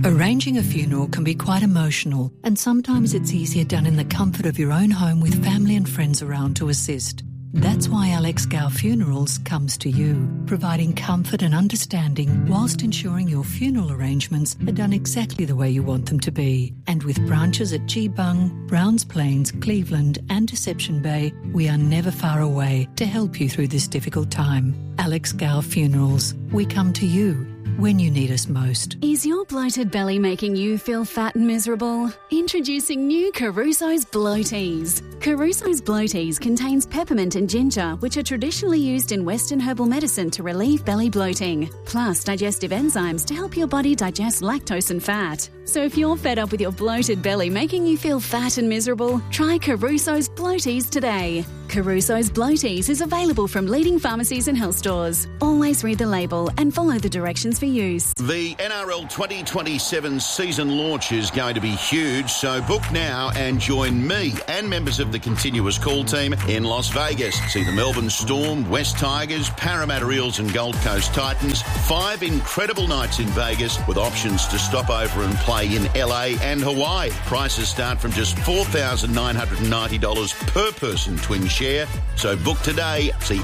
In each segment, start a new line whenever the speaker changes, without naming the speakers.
Arranging a funeral can be quite emotional, and sometimes it's easier done in the comfort of your own home with family and friends around to assist. That's why Alex Gow Funerals comes to you, providing comfort and understanding whilst ensuring your funeral arrangements are done exactly the way you want them to be. And with branches at Geebung, Browns Plains, Cleveland and Deception Bay, we are never far away to help you through this difficult time. Alex Gow Funerals, we come to you when you need us most.
Is your bloated belly making you feel fat and miserable? Introducing new Caruso's Bloaties. Caruso's Bloaties contains peppermint and ginger, which are traditionally used in Western herbal medicine to relieve belly bloating, plus digestive enzymes to help your body digest lactose and fat. So if you're fed up with your bloated belly making you feel fat and miserable, try Caruso's Bloaties today. Caruso's Bloaties is available from leading pharmacies and health stores. Always read the label and follow the directions for use.
The NRL 2027 season launch is going to be huge, so book now and join me and members of the Continuous Call team in Las Vegas. See the Melbourne Storm, West Tigers, Parramatta Eels and Gold Coast Titans. 5 incredible nights in Vegas with options to stop over and play in LA and Hawaii. Prices start from just $4,990 per person twin share. So book today. See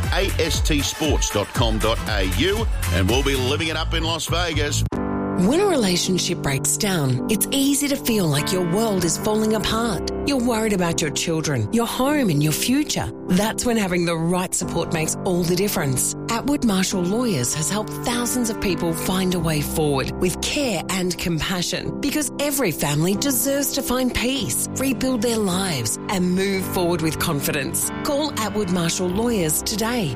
astsports.com.au and we'll be living it up in Las Vegas.
When a relationship breaks down, it's easy to feel like your world is falling apart. You're worried about your children, your home and your future. That's when having the right support makes all the difference. Atwood Marshall Lawyers has helped thousands of people find a way forward with care and compassion, because every family deserves to find peace, rebuild their lives and move forward with confidence. Call Atwood Marshall Lawyers today,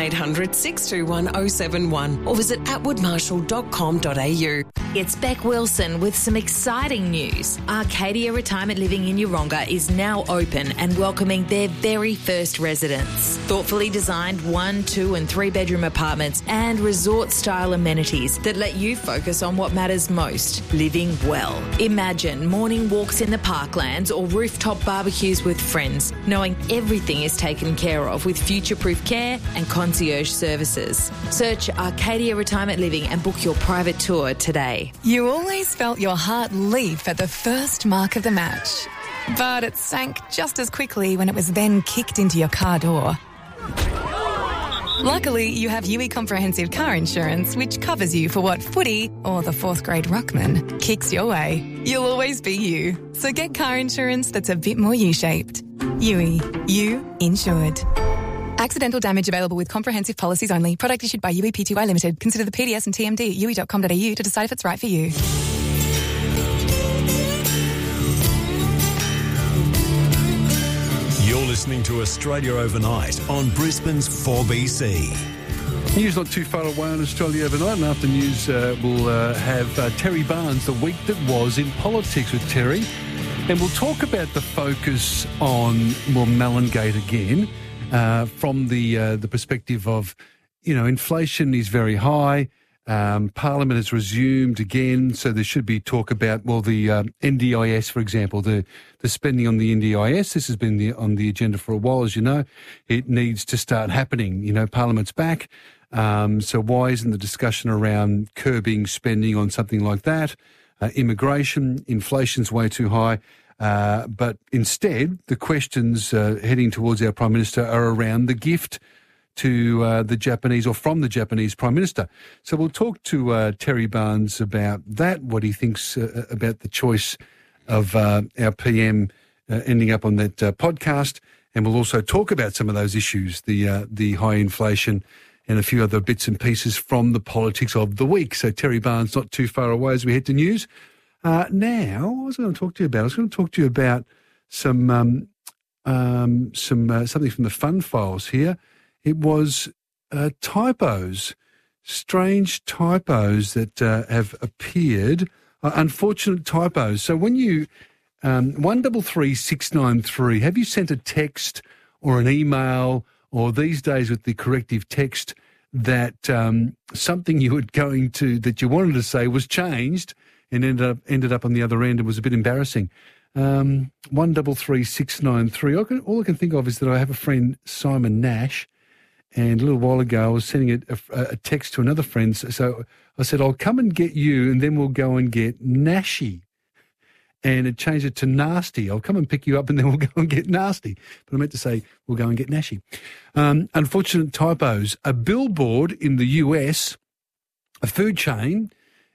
1-800-621-071 or visit atwoodmarshall.com.au.
It's Beck Wilson with some exciting news. Arcadia Retirement Living in Yeronga is now open and welcoming their very first residents. Thoughtfully designed 1, 2 and 3 bedroom apartments and resort-style amenities that let you focus on what matters most, living well. Imagine morning walks in the parklands or rooftop barbecues with friends, knowing everything is taken care of with future-proof care and concierge services. Search Arcadia Retirement Living and book your private tour today.
You always felt your heart leap at the first mark of the match, but it sank just as quickly when it was then kicked into your car door. Luckily, you have UE Comprehensive Car Insurance, which covers you for what footy or the 4th grade ruckman kicks your way. You'll always be you. So get car insurance that's a bit more U-shaped. UE. You insured. Accidental damage available with comprehensive policies only. Product issued by UE Pty Limited. Consider the PDS and TMD at UE.com.au to decide if it's right for you.
You're listening to Australia Overnight on Brisbane's 4BC.
News not too far away on Australia Overnight, and after news we'll have Terry Barnes, the week that was in politics with Terry, and we'll talk about the focus on Mellongate again from the perspective of, inflation is very high. Parliament has resumed again, so there should be talk about, the NDIS, for example, the spending on the NDIS. This has been on the agenda for a while, as you know. It needs to start happening. Parliament's back, so why isn't the discussion around curbing spending on something like that? Immigration, inflation's way too high. But instead, the questions heading towards our Prime Minister are around the gift to the Japanese, or from the Japanese Prime Minister. So we'll talk to Terry Barnes about that, what he thinks about the choice of our PM ending up on that podcast, and we'll also talk about some of those issues, the high inflation and a few other bits and pieces from the politics of the week. So Terry Barnes not too far away as we head to news. Now, what was I going to talk to you about? I was going to talk to you about something from the fun files here. It was typos, strange typos that have appeared, unfortunate typos. So when you, 133693, have you sent a text or an email, or these days with the corrective text, that something that you wanted to say was changed and ended up on the other end and was a bit embarrassing? 133693. All I can think of is that I have a friend, Simon Nash, And a little while ago, I was sending a text to another friend. So I said, I'll come and get you, and then we'll go and get Nashi. And it changed it to nasty. I'll come and pick you up, and then we'll go and get nasty. But I meant to say we'll go and get Nashi. Unfortunate typos. A billboard in the US, a food chain,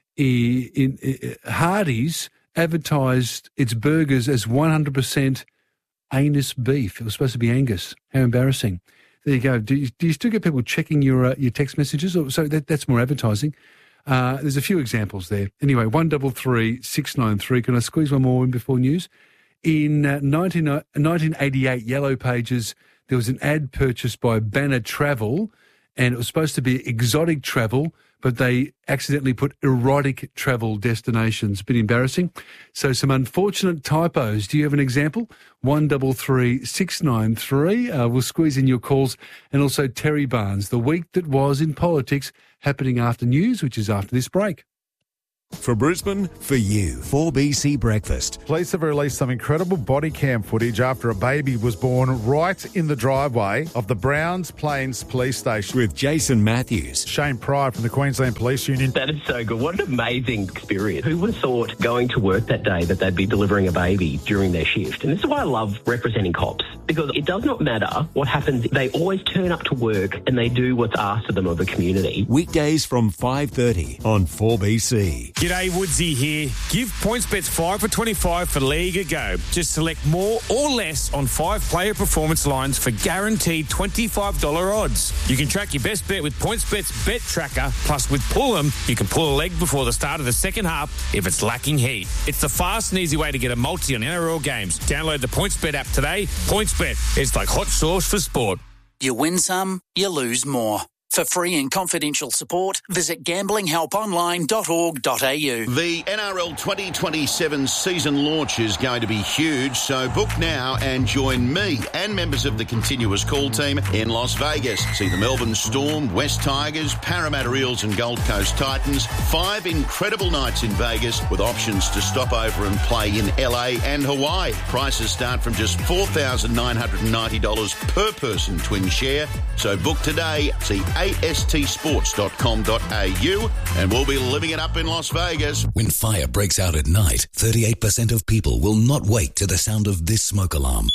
in Hardee's, advertised its burgers as 100% anus beef. It was supposed to be Angus. How embarrassing. There you go. Do you still get people checking your text messages? So that's more advertising. There's a few examples there. Anyway, 133 693. Can I squeeze one more in before news? In 1988 Yellow Pages, there was an ad purchased by Banner Travel, and it was supposed to be exotic travel, but they accidentally put erotic travel destinations. A bit embarrassing. So some unfortunate typos. Do you have an example? 133 693. We'll squeeze in your calls. And also Terry Barnes, the week that was in politics, happening after news, which is after this break.
For Brisbane, for you, 4BC Breakfast.
Police have released some incredible body cam footage after a baby was born right in the driveway of the Browns Plains Police Station.
With Jason Matthews.
Shane Pride from the Queensland Police Union.
That is so good. What an amazing experience. Who would have thought going to work that day that they'd be delivering a baby during their shift? And this is why I love representing cops, because it does not matter what happens. They always turn up to work and they do what's asked of them of the community.
Weekdays from 5:30 on 4BC.
G'day, Woodsy here. Give PointsBet 5 for 25 for League a go. Just select more or less on 5 player performance lines for guaranteed $25 odds. You can track your best bet with PointsBet's Bet Tracker. Plus, with Pull 'em, you can pull a leg before the start of the second half if it's lacking heat. It's the fast and easy way to get a multi on NRL games. Download the PointsBet app today. PointsBet, it's like hot sauce for sport.
You win some, you lose more. For free and confidential support, visit gamblinghelponline.org.au.
The NRL 2027 season launch is going to be huge, so book now and join me and members of the continuous call team in Las Vegas. See the Melbourne Storm, West Tigers, Parramatta Eels and Gold Coast Titans. 5 incredible nights in Vegas with options to stop over and play in LA and Hawaii. Prices start from just $4,990 per person twin share. So book today. See astsports.com.au, and we'll be living it up in Las Vegas.
When fire breaks out at night, 38% of people will not wake to the sound of this smoke alarm.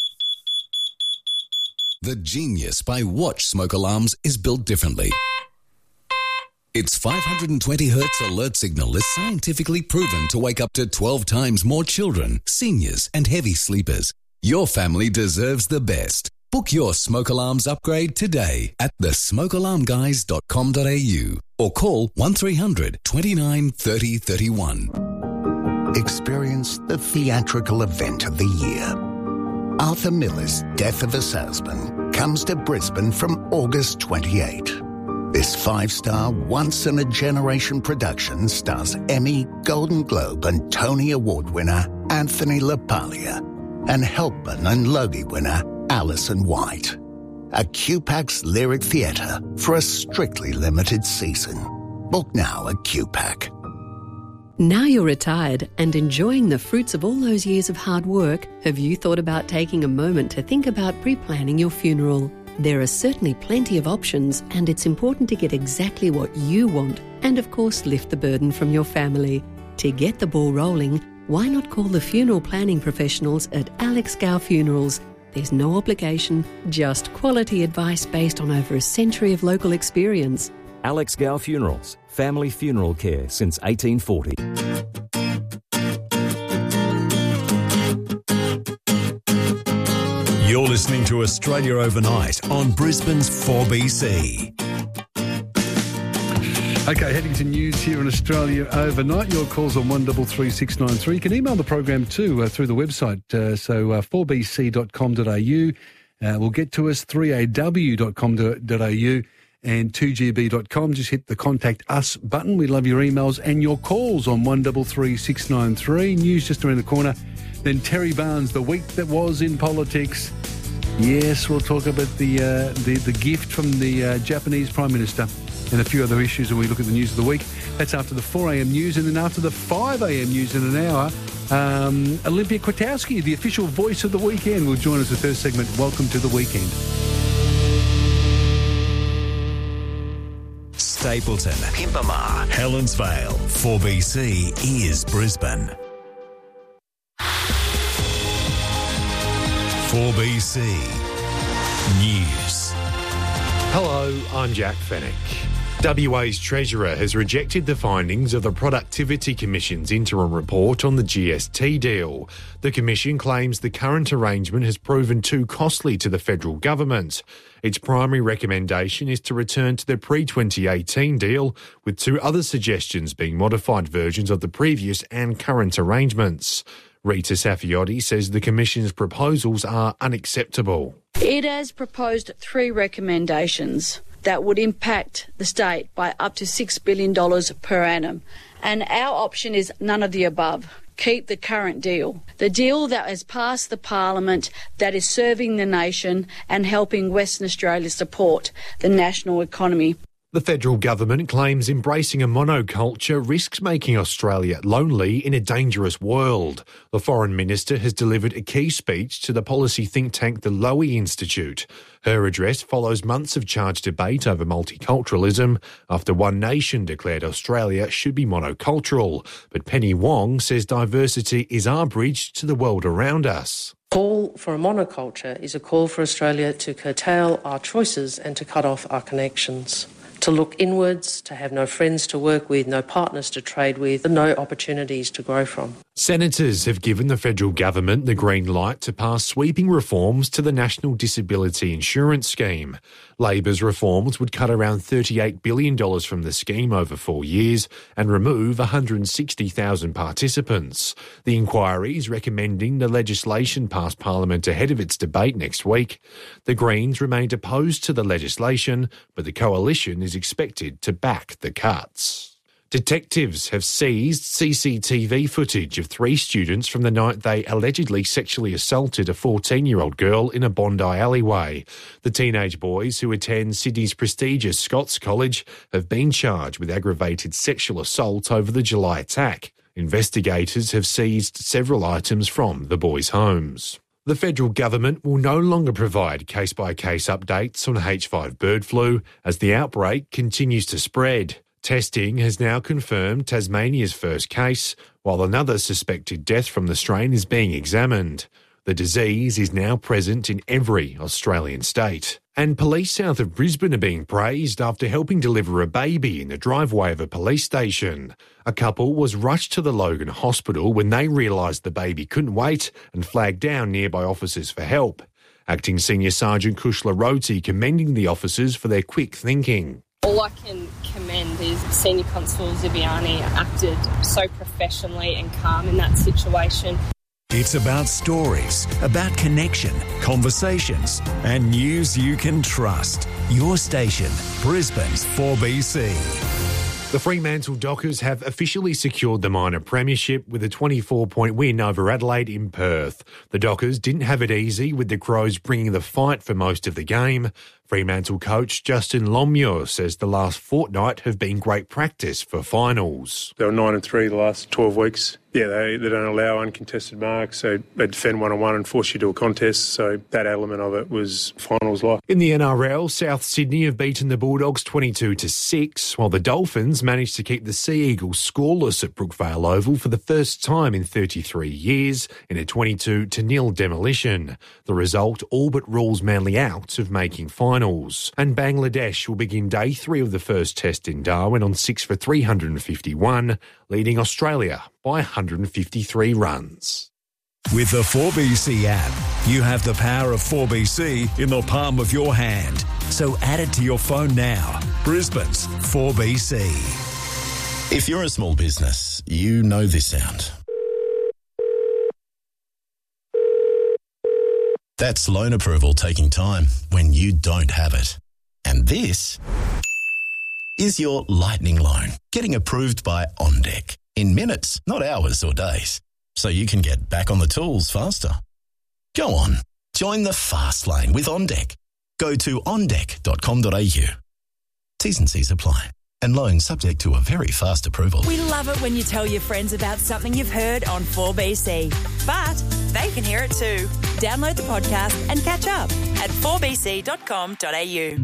The genius by Watch smoke alarms is built differently. Its 520 Hz alert signal is scientifically proven to wake up to 12 times more children, seniors, and heavy sleepers. Your family deserves the best. Book your smoke alarms upgrade today at thesmokealarmguys.com.au or call 1300 29 30 31.
Experience the theatrical event of the year. Arthur Miller's Death of a Salesman comes to Brisbane from August 28. This 5-star, once-in-a-generation production stars Emmy, Golden Globe and Tony Award winner Anthony LaPaglia and Helpman and Logie winner Alison White. A QPAC's Lyric Theatre for a strictly limited season. Book now at QPAC.
Now you're retired and enjoying the fruits of all those years of hard work, have you thought about taking a moment to think about pre-planning your funeral? There are certainly plenty of options, and it's important to get exactly what you want and, of course, lift the burden from your family. To get the ball rolling, why not call the funeral planning professionals at Alex Gow Funerals? There's no obligation, just quality advice based on over a century of local experience.
Alex Gow Funerals, family funeral care since 1840.
You're listening to Australia Overnight on Brisbane's 4BC.
Okay, heading to news here in Australia overnight. Your calls on 133693. You can email the program too through the website. 4bc.com.au. Will get to us 3aw.com.au and 2gb.com. Just hit the Contact Us button. We love your emails and your calls on 133693. News just around the corner. Then Terry Barnes, the week that was in politics. Yes, we'll talk about the gift from the Japanese Prime Minister and a few other issues when we look at the news of the week. That's after the 4am news, and then after the 5am news in an hour, Olympia Kwiatkowski, the official voice of the weekend, will join us with her segment, Welcome to the Weekend.
Stapleton,
Pimpama,
Helens Vale. 4BC is Brisbane. 4BC News.
Hello, I'm Jack Fennick. WA's Treasurer has rejected the findings of the Productivity Commission's interim report on the GST deal. The Commission claims the current arrangement has proven too costly to the federal government. Its primary recommendation is to return to the pre-2018 deal, with two other suggestions being modified versions of the previous and current arrangements. Rita Saffioti says the Commission's proposals are unacceptable.
It has proposed three recommendations that would impact the state by up to $6 billion per annum. And our option is none of the above. Keep the current deal. The deal that has passed the Parliament, that is serving the nation and helping Western Australia support the national economy.
The federal government claims embracing a monoculture risks making Australia lonely in a dangerous world. The Foreign Minister has delivered a key speech to the policy think tank the Lowy Institute. Her address follows months of charged debate over multiculturalism after One Nation declared Australia should be monocultural. But Penny Wong says diversity is our bridge to the world around us.
Call for a monoculture is a call for Australia to curtail our choices and to cut off our connections. To look inwards, to have no friends to work with, no partners to trade with, no opportunities to grow from.
Senators have given the federal government the green light to pass sweeping reforms to the National Disability Insurance Scheme. Labor's reforms would cut around $38 billion from the scheme over 4 years and remove 160,000 participants. The inquiry is recommending the legislation pass Parliament ahead of its debate next week. The Greens remained opposed to the legislation, but the coalition is expected to back the cuts. Detectives have seized CCTV footage of 3 students from the night they allegedly sexually assaulted a 14-year-old girl in a Bondi alleyway. The teenage boys, who attend Sydney's prestigious Scots College, have been charged with aggravated sexual assault over the July attack. Investigators have seized several items from the boys' homes. The federal government will no longer provide case-by-case updates on H5 bird flu as the outbreak continues to spread. Testing has now confirmed Tasmania's first case, while another suspected death from the strain is being examined. The disease is now present in every Australian state. And police south of Brisbane are being praised after helping deliver a baby in the driveway of a police station. A couple was rushed to the Logan Hospital when they realised the baby couldn't wait and flagged down nearby officers for help. Acting Senior Sergeant Kushla Roti commending the officers for their quick thinking.
All I can commend is Senior Constable Zibiani acted so professionally and calm in that situation.
It's about stories, about connection, conversations, and news you can trust. Your station, Brisbane's 4BC.
The Fremantle Dockers have officially secured the minor premiership with a 24-point win over Adelaide in Perth. The Dockers didn't have it easy, with the Crows bringing the fight for most of the game. Fremantle coach Justin Longmuir says the last fortnight have been great practice for finals.
They were 9-3 the last 12 weeks. Yeah, they don't allow uncontested marks, so they defend one-on-one and force you to a contest, so that element of it was finals-like.
In the NRL, South Sydney have beaten the Bulldogs 22-6, while the Dolphins managed to keep the Sea Eagles scoreless at Brookvale Oval for the first time in 33 years in a 22-0 demolition. The result all but rules Manly out of making finals. And Bangladesh will begin day 3 of the first test in Darwin on 6 for 351, leading Australia by 153 runs.
With the 4BC app, you have the power of 4BC in the palm of your hand. So add it to your phone now. Brisbane's 4BC.
If you're a small business, you know this sound. That's loan approval taking time when you don't have it. And this is your lightning loan getting approved by OnDeck in minutes, not hours or days, so you can get back on the tools faster. Go on, join the fast lane with OnDeck. Go to ondeck.com.au. T's and C's apply. And loan subject to a very fast approval.
We love it when you tell your friends about something you've heard on 4BC. But they can hear it too. Download the podcast and catch up at 4bc.com.au.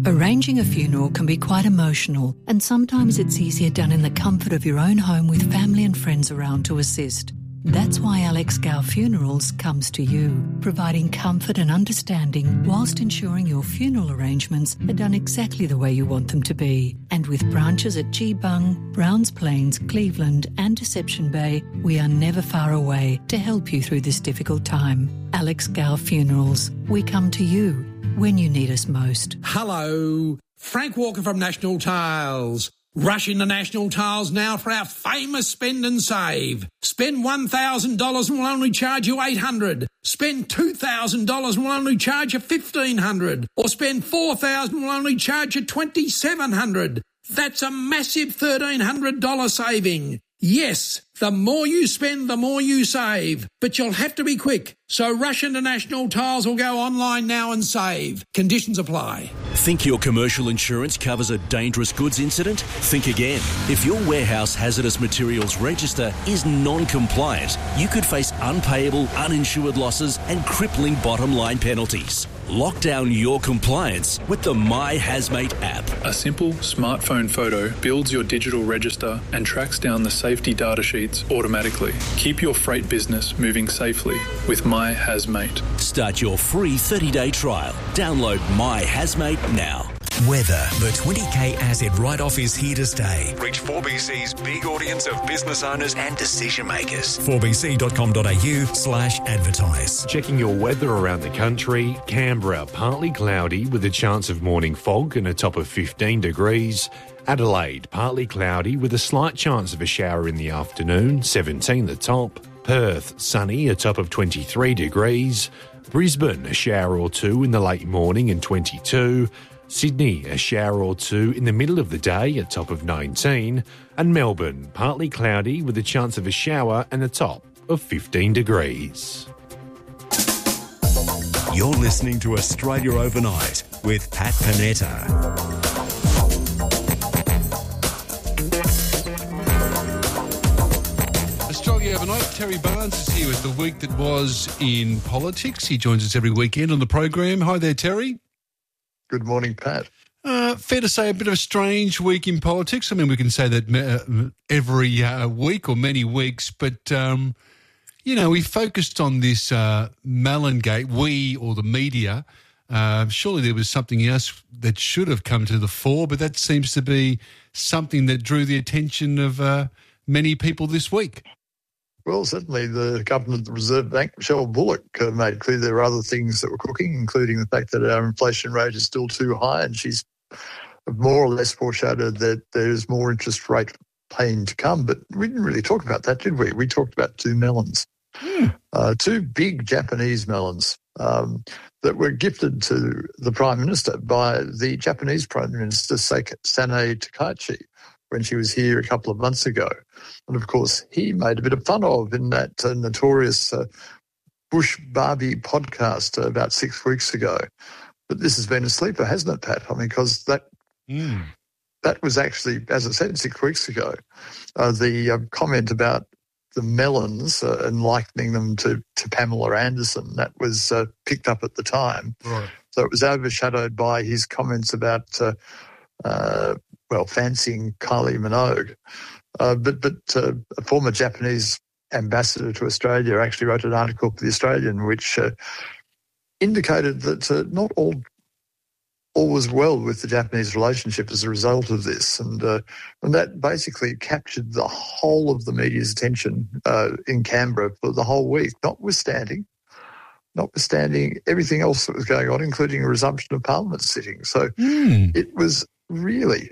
Arranging a funeral can be quite emotional, and sometimes it's easier done in the comfort of your own home with family and friends around to assist. That's why Alex Gow Funerals comes to you, providing comfort and understanding whilst ensuring your funeral arrangements are done exactly the way you want them to be. And with branches at Geebung, Browns Plains, Cleveland and Deception Bay, we are never far away to help you through this difficult time. Alex Gow Funerals, we come to you when you need us most.
Hello, Frank Walker from National Tiles. Rush into National Tiles now for our famous spend and save. Spend $1,000 and we'll only charge you $800. Spend $2,000 and we'll only charge you $1,500. Or spend $4,000 and we'll only charge you $2,700. That's a massive $1,300 saving. Yes, the more you spend, the more you save. But you'll have to be quick. So rush into National Tiles or go online now and save. Conditions apply.
Think your commercial insurance covers a dangerous goods incident? Think again. If your warehouse hazardous materials register is non-compliant, you could face unpayable, uninsured losses and crippling bottom line penalties. Lock down your compliance with the My Hazmate app.
A simple smartphone photo builds your digital register and tracks down the safety data sheets automatically. Keep your freight business moving safely with My Hazmate.
Start your free 30-day trial. Download My Hazmate now.
Weather. The 20k asset write-off is here to stay. Reach 4BC's big audience of business owners and decision makers. 4bc.com.au/advertise.
Checking your weather around the country. Canberra, partly cloudy with a chance of morning fog and a top of 15 degrees. Adelaide, partly cloudy with a slight chance of a shower in the afternoon, 17 the top. Perth, sunny, a top of 23 degrees. Brisbane, a shower or two in the late morning and 22. Sydney, a shower or two in the middle of the day, a top of 19. And Melbourne, partly cloudy with a chance of a shower and a top of 15 degrees.
You're listening to Australia Overnight with Pat Panetta.
Australia Overnight, Terry Barnes is here with the week that was in politics. He joins us every weekend on the program. Hi there, Terry.
Good morning, Pat.
Fair to say a bit of a strange week in politics. I mean, we can say that every week or many weeks, but, we focused on this Mellon-gate, we or the media. Surely there was something else that should have come to the fore, but that seems to be something that drew the attention of many people this week.
Well, certainly the Governor of the Reserve Bank, Michelle Bullock, made clear there are other things that were cooking, including the fact that our inflation rate is still too high, and she's more or less foreshadowed that there's more interest rate pain to come. But we didn't really talk about that, did we? We talked about two melons, two big Japanese melons that were gifted to the Prime Minister by the Japanese Prime Minister, Sanae Takaichi, when she was here a couple of months ago. And, of course, he made a bit of fun of in that notorious Bush Barbie podcast about 6 weeks ago. But this has been a sleeper, hasn't it, Pat? I mean, because that was actually, as I said, 6 weeks ago, the comment about the melons and likening them to Pamela Anderson, that was picked up at the time.
Right.
So it was overshadowed by his comments about fancying Kylie Minogue. But a former Japanese ambassador to Australia actually wrote an article for The Australian which indicated that not all was well with the Japanese relationship as a result of this. And that basically captured the whole of the media's attention in Canberra for the whole week, notwithstanding everything else that was going on, including a resumption of Parliament sitting. So it was really...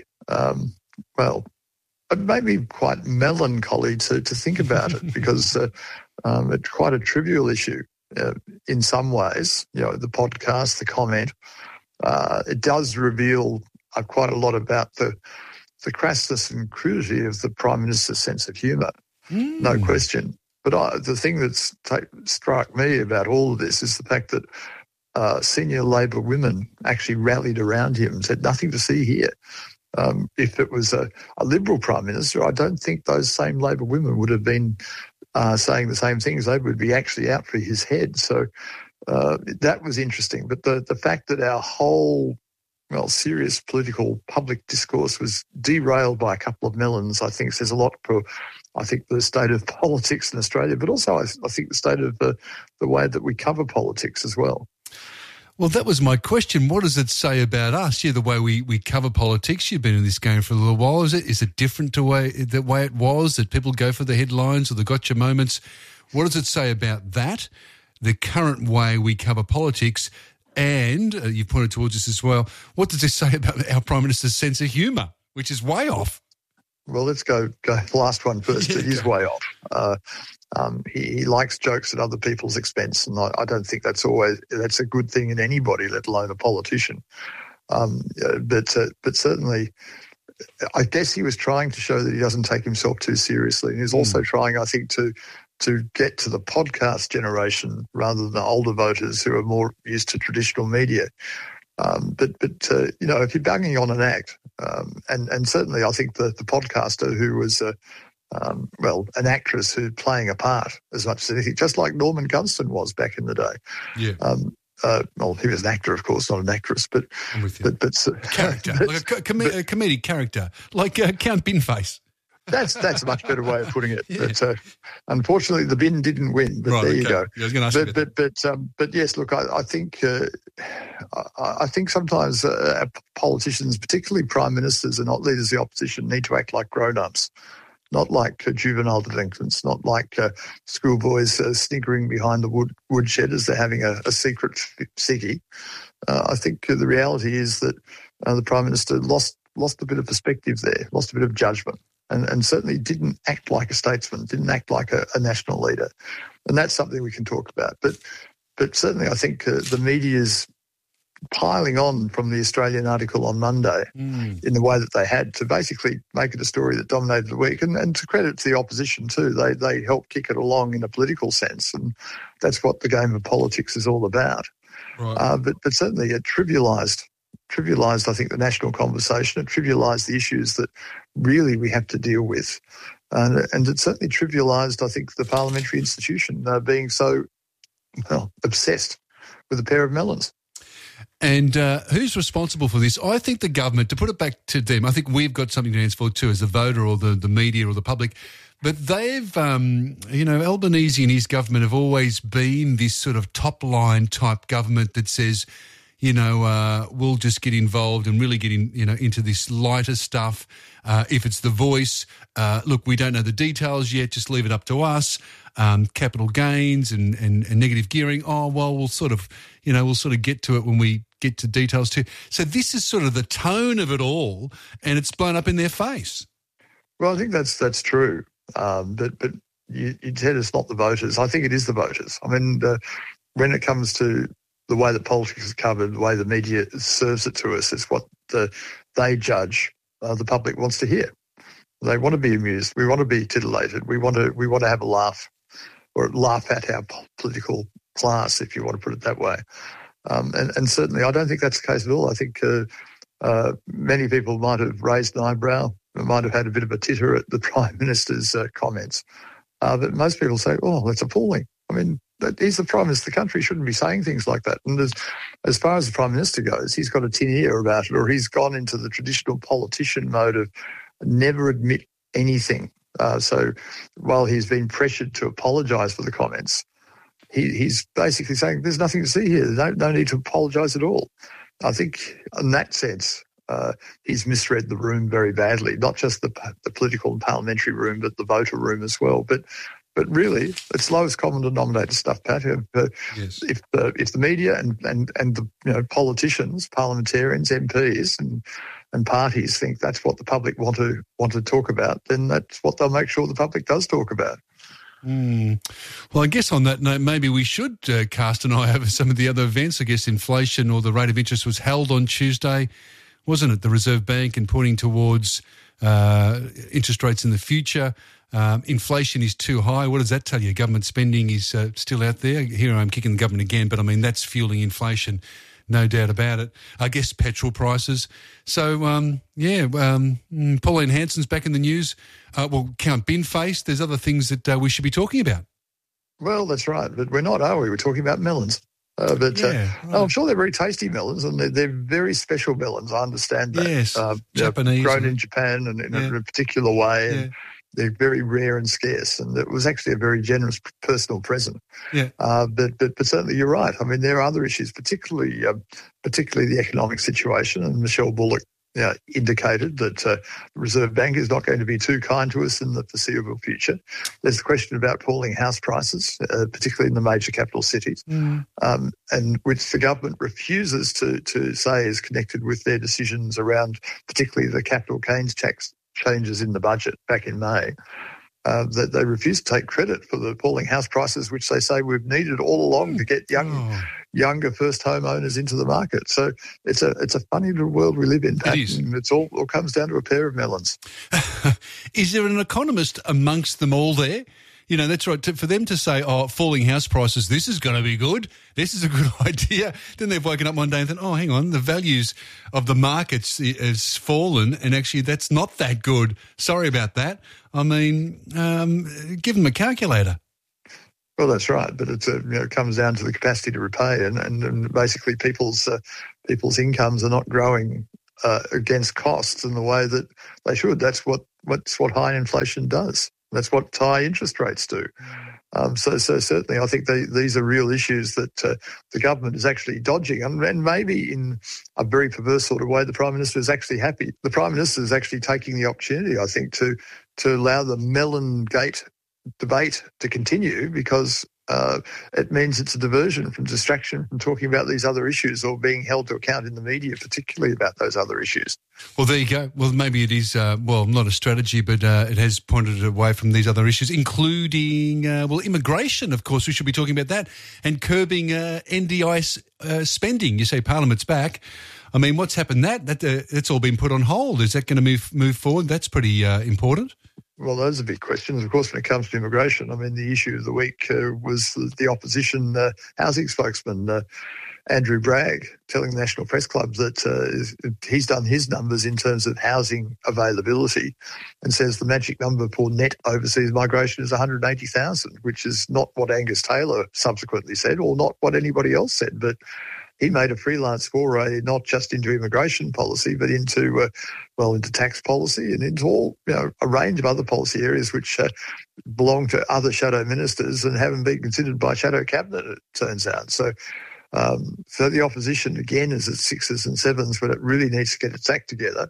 it made me quite melancholy to think about it because it's quite a trivial issue in some ways. The podcast, the comment, it does reveal quite a lot about the crassness and crudity of the Prime Minister's sense of humour, no question. But the thing that's struck me about all of this is the fact that senior Labor women actually rallied around him and said, nothing to see here. If it was a Liberal Prime Minister, I don't think those same Labor women would have been saying the same things. They would be actually out for his head. So that was interesting. But the fact that our whole serious political public discourse was derailed by a couple of melons, I think says a lot for, I think, the state of politics in Australia, but also I think the state of the way that we cover politics as well.
Well, that was my question. What does it say about us? Yeah, the way we cover politics. You've been in this game for a little while. Is it different to the way it was, that people go for the headlines or the gotcha moments? What does it say about that, the current way we cover politics? And you pointed towards this as well. What does this say about our Prime Minister's sense of humour, which is way off?
Well, let's go the last one first. It is way off. He likes jokes at other people's expense, and I don't think that's a good thing in anybody, let alone a politician. But certainly, I guess he was trying to show that he doesn't take himself too seriously, and he's also trying, I think, to get to the podcast generation rather than the older voters who are more used to traditional media. But if you're banging on an act, and certainly I think the podcaster who was an actress who playing a part as much as anything, just like Norman Gunston was back in the day.
Yeah.
He was an actor, of course, not an actress, but
character, like a comedic character, like Count Binface.
That's a much better way of putting it. Yeah. But unfortunately, the bin didn't win. But there you go.
Yeah, I was going to ask
but yes, look, I think sometimes politicians, particularly prime ministers and not leaders of the opposition, need to act like grown-ups, not like juvenile delinquents, not like schoolboys sniggering behind the woodshed as they're having a secret ciggy. I think the reality is that the prime minister lost a bit of perspective there, lost a bit of judgment. And certainly didn't act like a statesman, didn't act like a national leader. And that's something we can talk about. But certainly I think the media's piling on from the Australian article on Monday in the way that they had to basically make it a story that dominated the week. And to credit to the opposition too, they helped kick it along in a political sense. And that's what the game of politics is all about. Right. But certainly it trivialised, I think, the national conversation. It trivialised the issues that really we have to deal with. And it certainly trivialised, I think, the parliamentary institution being so obsessed with a pair of melons.
And who's responsible for this? I think the government, to put it back to them, I think we've got something to answer for too as the voter or the media or the public. But they've, Albanese and his government have always been this sort of top-line type government that says, we'll just get involved and really get into this lighter stuff. If it's The Voice, look, we don't know the details yet, just leave it up to us. Capital gains and negative gearing, we'll sort of get to it when we get to details too. So this is sort of the tone of it all, and it's blown up in their face.
Well, I think that's true. But you said it's not the voters. I think it is the voters. I mean, when it comes to the way that politics is covered, the way the media serves it to us, is what they judge the public wants to hear. They want to be amused. We want to be titillated. We want to have a laugh, or laugh at our political class, if you want to put it that way. And certainly, I don't think that's the case at all. I think many people might have raised an eyebrow, might have had a bit of a titter at the Prime Minister's comments, but most people say, "Oh, that's appalling." I mean, he's the Prime Minister of the country, shouldn't be saying things like that. And as far as the Prime Minister goes, he's got a tin ear about it, or he's gone into the traditional politician mode of never admit anything. So while he's been pressured to apologise for the comments, he's basically saying there's nothing to see here. There's no need to apologise at all. I think in that sense, he's misread the room very badly, not just the political and parliamentary room, but the voter room as well. But really, it's lowest common denominator stuff, Pat.
Yes.
If the media and the politicians, parliamentarians, MPs and parties think that's what the public want to talk about, then that's what they'll make sure the public does talk about.
Well, I guess on that note, maybe we should cast an eye over some of the other events. I guess inflation or the rate of interest was held on Tuesday, wasn't it? The Reserve Bank, and pointing towards interest rates in the future. Inflation is too high. What does that tell you? Government spending is still out there. Here I'm kicking the government again, but I mean, that's fueling inflation, no doubt about it. I guess petrol prices. So, Pauline Hanson's back in the news. Count Binface. There's other things that we should be talking about.
Well, that's right. But we're not, are we? We're talking about melons. I'm sure they're very tasty melons, and they're very special melons. I understand that.
Yes, Japanese.
Grown in Japan and in a particular way.
Yeah.
And they're very rare and scarce, and it was actually a very generous personal present.
Yeah.
But certainly you're right. I mean, there are other issues, particularly the economic situation, and Michelle Bullock indicated that the Reserve Bank is not going to be too kind to us in the foreseeable future. There's the question about falling house prices, particularly in the major capital cities, and which the government refuses to say is connected with their decisions around particularly the capital gains tax changes in the budget back in May. That they refuse to take credit for the falling house prices, which they say we've needed all along to get younger first homeowners into the market. So it's a funny little world we live in, Pat.
It is.
It all comes down to a pair of melons.
Is there an economist amongst them all there? You know, that's right. For them to say, falling house prices, this is going to be good. This is a good idea. Then they've woken up one day and thought, hang on, the values of the markets has fallen, and actually that's not that good. Sorry about that. I mean, give them a calculator.
Well, that's right, but it comes down to the capacity to repay, and basically people's incomes are not growing against costs in the way that they should. That's what high inflation does. That's what high interest rates do. So certainly I think these are real issues that the government is actually dodging, and maybe in a very perverse sort of way the Prime Minister is actually happy. The Prime Minister is actually taking the opportunity, I think, to allow the Melon Gate debate to continue, because it means it's a diversion from distraction from talking about these other issues or being held to account in the media, particularly about those other issues.
Well, there you go. Well, maybe it is, not a strategy, but it has pointed away from these other issues, including, immigration, of course. We should be talking about that, and curbing NDIS spending. You say Parliament's back. I mean, what's happened? That's all been put on hold. Is that going to move forward? That's pretty important.
Well, those are big questions. Of course, when it comes to immigration, I mean, the issue of the week was the opposition housing spokesman, Andrew Bragg, telling the National Press Club that he's done his numbers in terms of housing availability, and says the magic number for net overseas migration is 180,000, which is not what Angus Taylor subsequently said, or not what anybody else said. But he made a freelance foray not just into immigration policy, but into tax policy and into all a range of other policy areas which belong to other shadow ministers and haven't been considered by shadow cabinet, it turns out. So the opposition again is at sixes and sevens, but it really needs to get its act together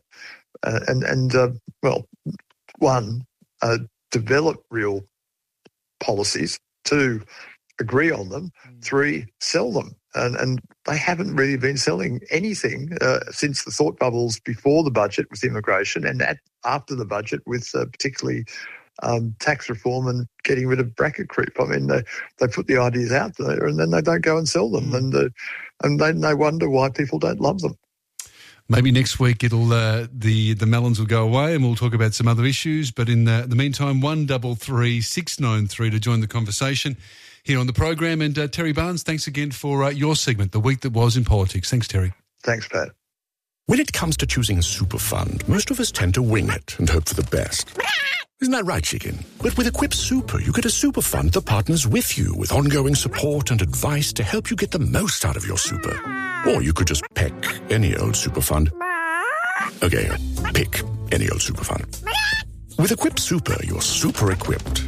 develop real policies. 2, agree on them. 3, sell them. And they haven't really been selling anything since the thought bubbles before the budget with immigration, and after the budget with particularly tax reform and getting rid of bracket creep. I mean, they put the ideas out there and then they don't go and sell them, and they wonder why people don't love them.
Maybe next week it'll the melons will go away and we'll talk about some other issues. But in the meantime, 133 693 to join the conversation here on the program. And Terry Barnes, thanks again for your segment, The Week That Was in Politics. Thanks, Terry.
Thanks, Pat.
When it comes to choosing a super fund, most of us tend to wing it and hope for the best. Isn't that right, chicken? But with Equip Super, you get a super fund that partners with you with ongoing support and advice to help you get the most out of your super. Or you could just pick any old super fund. Okay, pick any old super fund. With Equip Super, you're super equipped.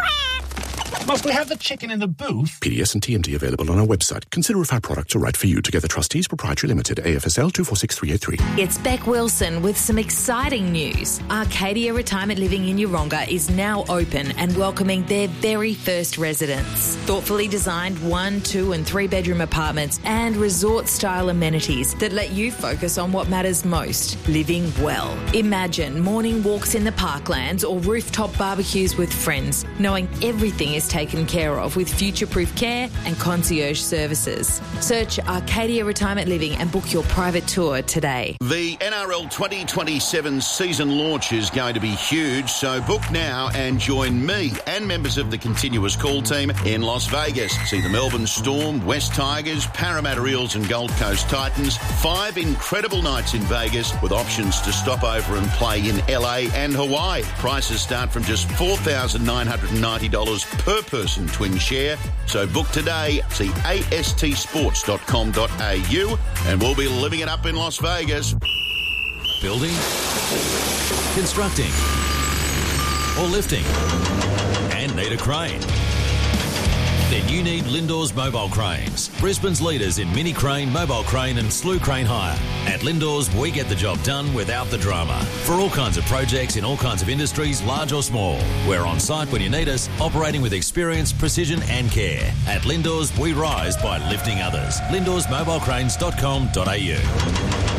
Must we have the chicken in the booth?
PDS and TMD available on our website. Consider if our products are right for you. Together Trustees Proprietary Limited, AFSL 246383.
It's Beck Wilson with some exciting news. Arcadia Retirement Living in Yeronga is now open and welcoming their very first residents. Thoughtfully designed 1, 2 and 3 bedroom apartments and resort-style amenities that let you focus on what matters most, living well. Imagine morning walks in the parklands or rooftop barbecues with friends, knowing everything is taken care of with future-proof care and concierge services. Search Arcadia Retirement Living and book your private tour today.
The NRL 2027 season launch is going to be huge, so book now and join me and members of the continuous call team in Las Vegas. See the Melbourne Storm, West Tigers, Parramatta Eels and Gold Coast Titans. 5 incredible nights in Vegas with options to stop over and play in LA and Hawaii. Prices start from just $4,990 per person twin share. So book today. See astsports.com.au and we'll be living it up in Las Vegas.
Building, constructing, or lifting, and need a crane? Then you need Lindor's Mobile Cranes, Brisbane's leaders in mini crane, mobile crane and slew crane hire. At Lindor's, we get the job done without the drama. For all kinds of projects in all kinds of industries, large or small. We're on site when you need us, operating with experience, precision and care. At Lindor's, we rise by lifting others. Lindor'sMobileCranes.com.au.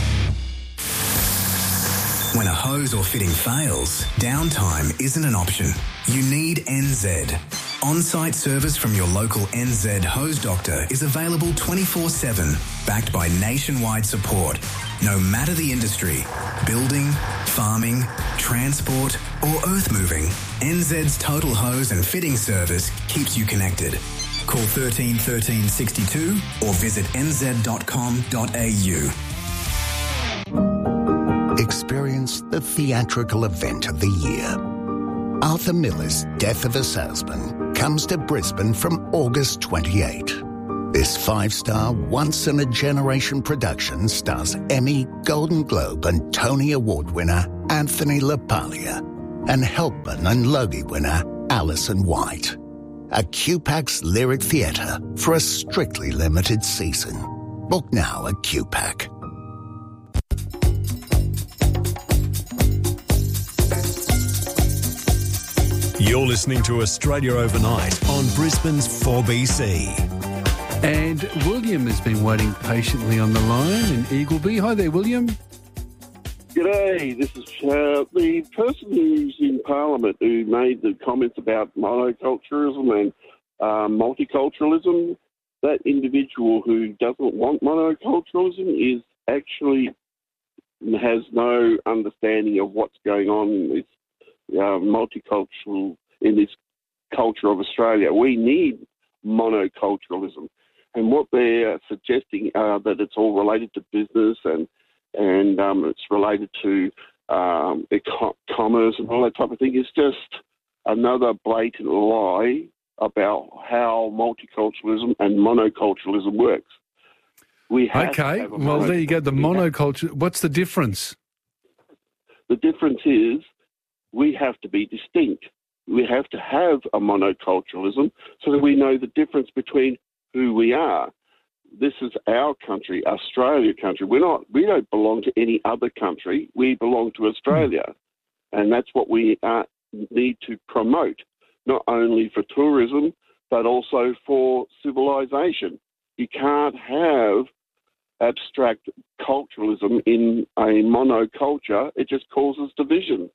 When a hose or fitting fails, downtime isn't an option. You need NZ. On-site service from your local NZ hose doctor is available 24/7, backed by nationwide support. No matter the industry, building, farming, transport or earth moving, NZ's total hose and fitting service keeps you connected. Call 13 13 62 or visit nz.com.au.
Experience the theatrical event of the year. Arthur Miller's Death of a Salesman comes to Brisbane from August 28. This 5-star, once-in-a-generation production stars Emmy, Golden Globe and Tony Award winner Anthony LaPaglia and Helpman and Logie winner Alison White. A QPAC's Lyric Theatre for a strictly limited season. Book now at QPAC.
You're listening to Australia Overnight on Brisbane's 4BC.
And William has been waiting patiently on the line in Eagleby. Hi there, William.
G'day, this is the person who's in Parliament who made the comments about monoculturalism and multiculturalism. That individual who doesn't want monoculturalism is actually has no understanding of what's going on in this multicultural, in this culture of Australia. We need monoculturalism. And what they're suggesting that it's all related to business and it's related to commerce and all that type of thing is just another blatant lie about how multiculturalism and monoculturalism works.
Okay, well, there you go. The monoculture, what's the difference?
The difference is we have to be distinct. We have to have a monoculturalism so that we know the difference between who we are. This is our country, Australia country. We don't belong to any other country. We belong to Australia. And that's what we need to promote, not only for tourism, but also for civilization. You can't have abstract culturalism in a monoculture. It just causes division.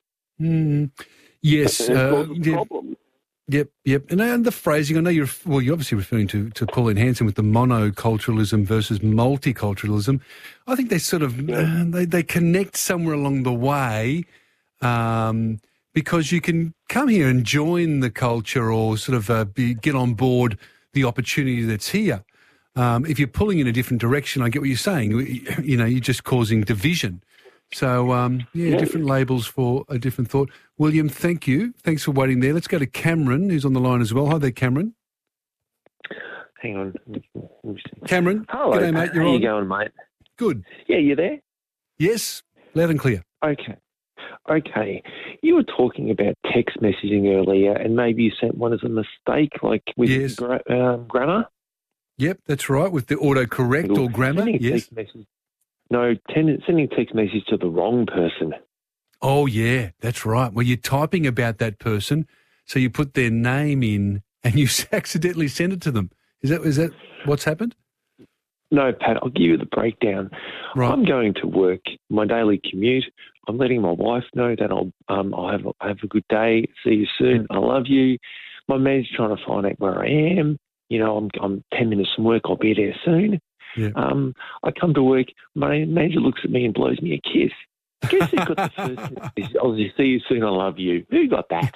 Yes.
Problem.
Yep. And the phrasing, I know you're obviously referring to Pauline Hanson with the monoculturalism versus multiculturalism. I think they sort of, they connect somewhere along the way because you can come here and join the culture or sort of get on board the opportunity that's here. If you're pulling in a different direction, I get what you're saying. You know, you're just causing division. So, different labels for a different thought. William, thank you. Thanks for waiting there. Let's go to Cameron, who's on the line as well. Hi there, Cameron.
Hang on.
Cameron.
Hello.
G'day, mate. You're
How
on.
you going, mate?
Good.
Yeah, you there?
Yes, loud and clear.
Okay. You were talking about text messaging earlier, and maybe you sent one as a mistake, like with grammar.
Yep, that's right, with the autocorrect or grammar. Yes.
Sending text message to the wrong person.
Oh, yeah, that's right. Well, you're typing about that person, so you put their name in and you accidentally send it to them. Is that what's happened?
No, Pat, I'll give you the breakdown.
Right.
I'm going to work, my daily commute. I'm letting my wife know that I'll have a good day. See you soon. I love you. My manager's trying to find out where I am. You know, I'm 10 minutes from work. I'll be there soon.
Yeah.
I come to work. My manager looks at me and blows me a kiss. Guess who got the first message? I'll see you soon. I love you. Who got that?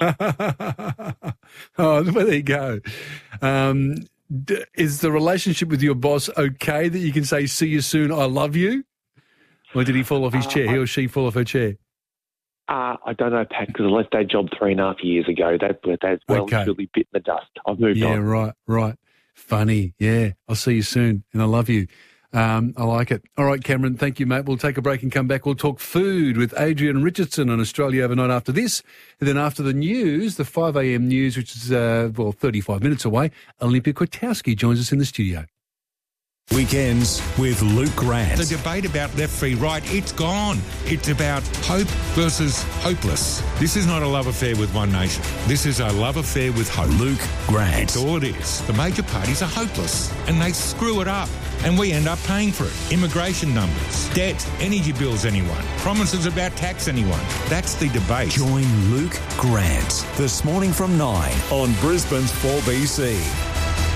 Oh, well, there you go. Is the relationship with your boss okay that you can say, see you soon, I love you? Or did he fall off his chair? He or she fall off her chair?
I don't know, Pat, because I left that job 3.5 years ago. That's well and truly bitten the dust. I've moved on.
Yeah, right. Funny. Yeah. I'll see you soon, and I love you. I like it. All right, Cameron, thank you, mate. We'll take a break and come back. We'll talk food with Adrian Richardson on Australia Overnight after this. And then after the news, the 5 a.m. news, which is, 35 minutes away, Olympia Kwiatkowski joins us in the studio.
Weekends with Luke Grant.
The debate about left v right, it's gone. It's about hope versus hopeless. This is not a love affair with one nation. This is a love affair with hope.
Luke Grant.
That's all it is. The major parties are hopeless and they screw it up. And we end up paying for it. Immigration numbers, debt, energy bills anyone, promises about tax anyone. That's the debate.
Join Luke Grant this morning from 9 on Brisbane's 4BC.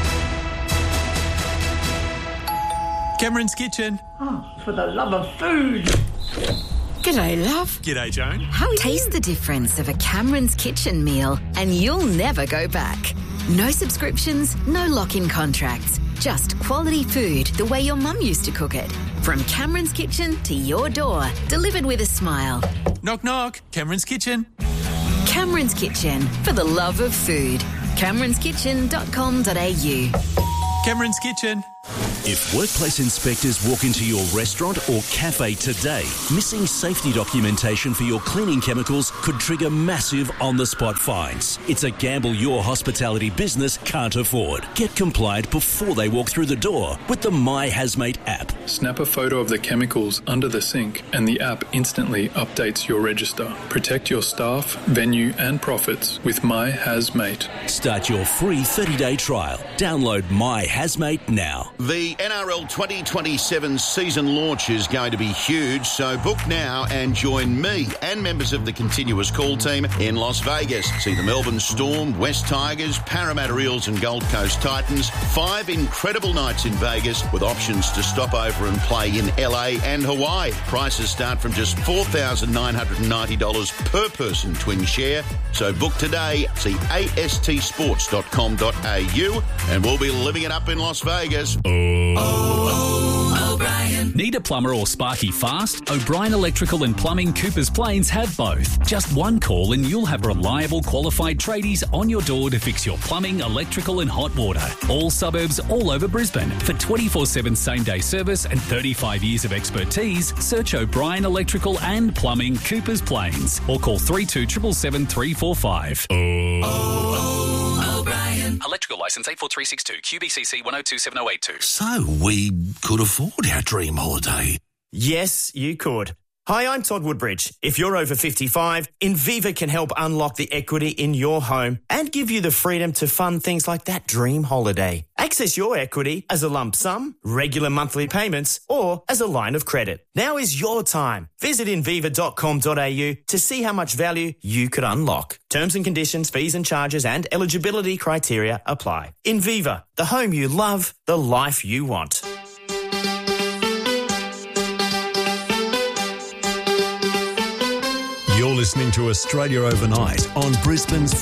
Cameron's Kitchen.
Oh, for the love of food.
G'day, love.
G'day, Joan.
How taste the difference of a Cameron's Kitchen meal and you'll never go back. No subscriptions, no lock-in contracts. Just quality food the way your mum used to cook it. From Cameron's Kitchen to your door, delivered with a smile.
Knock, knock. Cameron's Kitchen.
Cameron's Kitchen, for the love of food. Cameron'sKitchen.com.au.
Cameron's Kitchen.
If workplace inspectors walk into your restaurant or cafe today, missing safety documentation for your cleaning chemicals could trigger massive on-the-spot fines. It's a gamble your hospitality business can't afford. Get compliant before they walk through the door with the My Hazmate app.
Snap a photo of the chemicals under the sink and the app instantly updates your register. Protect your staff, venue and profits with My Hazmate.
Start your free 30-day trial. Download My Hazmate now.
The NRL 2027 season launch is going to be huge, so book now and join me and members of the continuous call team in Las Vegas. See the Melbourne Storm, West Tigers, Parramatta Eels and Gold Coast Titans. 5 incredible nights in Vegas with options to stop over and play in LA and Hawaii. Prices start from just $4,990 per person twin share. So book today. See astsports.com.au and we'll be living it up in Las Vegas.
O'Brien. Need a plumber or sparky fast? O'Brien Electrical and Plumbing Coopers Plains have both. Just one call and you'll have reliable, qualified tradies on your door to fix your plumbing, electrical and hot water. All suburbs all over Brisbane. For 24/7 same-day service and 35 years of expertise, search O'Brien Electrical and Plumbing Coopers Plains or call 3277 345. O'Brien. Electrical licence 84362 QBCC 1027082.
So we could afford our dream holiday.
Yes, you could. Hi, I'm Todd Woodbridge. If you're over 55, Inviva can help unlock the equity in your home and give you the freedom to fund things like that dream holiday. Access your equity as a lump sum, regular monthly payments, or as a line of credit. Now is your time. Visit inviva.com.au to see how much value you could unlock. Terms and conditions, fees and charges and eligibility criteria apply. Inviva, the home you love, the life you want.
You're listening to Australia Overnight on Brisbane's